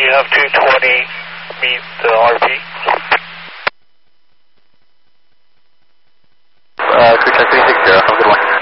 EF 220, meet RP. Crew check 360, have a good one.